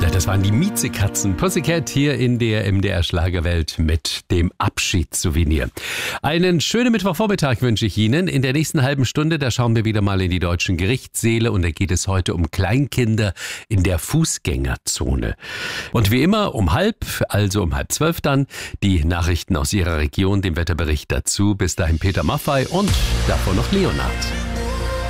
Das waren die Miezekatzen. Pussycat hier in der MDR Schlagerwelt mit dem Abschiedssouvenir. Einen schönen Mittwochvormittag wünsche ich Ihnen. In der nächsten halben Stunde, da schauen wir wieder mal in die deutschen Gerichtssäle und da geht es heute um Kleinkinder in der Fußgängerzone. Und wie immer um 11:30 dann, die Nachrichten aus Ihrer Region, dem Wetterbericht dazu. Bis dahin Peter Maffay und davor noch Leonard.